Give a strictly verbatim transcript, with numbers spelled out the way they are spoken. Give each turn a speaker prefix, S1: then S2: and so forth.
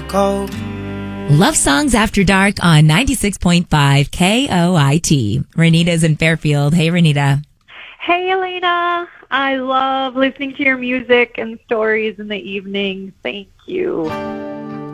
S1: cold.
S2: Love Songs After Dark on ninety-six point five K O I T. Renita's in Fairfield. Hey, Renita.
S3: Hey, Elena. I love listening to your music and stories in the evening. Thank you.